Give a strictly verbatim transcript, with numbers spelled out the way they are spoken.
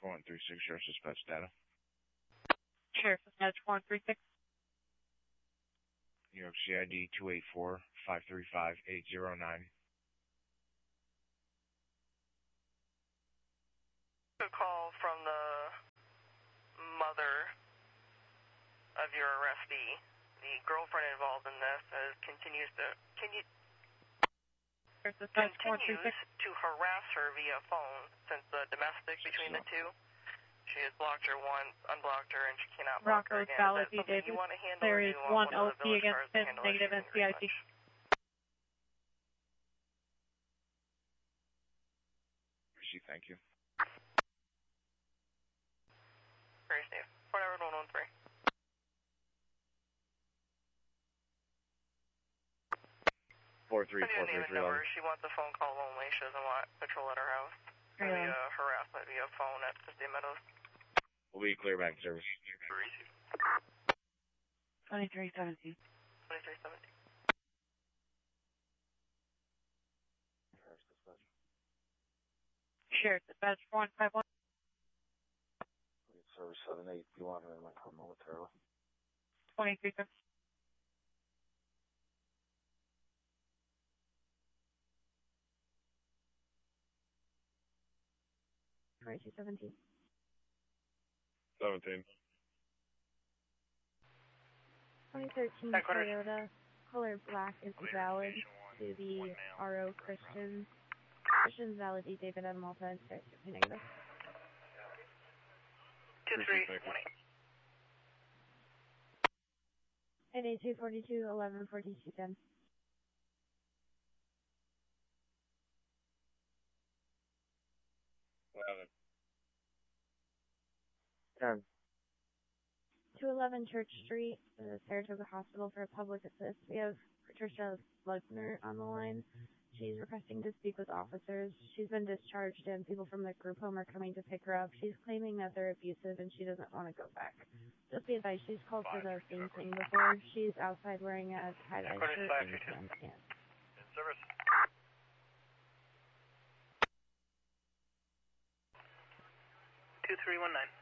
four one three six, Sheriff's Dispatch data. Sheriff's Dispatch four one three six. New York C I D two eight four, five three five, eight zero nine. A call from the mother of your arrestee. The girlfriend involved in this is continues to can you continues to harass her via phone since the domestic between the two. She has blocked her once, unblocked her, and she cannot block her again. Is that something you want to handle? There is one L P against him, negative N C I C. Thank you. Very safe. Fort Edward one one three. Four three four three three. She wants a phone call only. She doesn't want patrol at her house. Maybe a harassment via phone at fifty Meadows. We'll be clear back service. Twenty-three seventeen. Twenty-three seventeen. Sheriff's Dispatch four one five one. Service seven eight. You want her in my car momentarily. Twenty-three seventeen. Twenty-two seventeen. Seventeen. twenty thirteen Toyota, color black is valid to the R O Christians. Christians valid to David M. Malta and six negative. Two three one eight. N A two forty-two eleven forty-two ten. Eleven. Ten. two eleven Church Street, uh, Saratoga Hospital for a public assist. We have Patricia Lugner on the line. She's requesting to speak with officers. She's been discharged and people from the group home are coming to pick her up. She's claiming that they're abusive and she doesn't want to go back. Just be advised, she's called for the same thing before. She's outside wearing a tie-dye shirt and pants. Service. Two three one nine.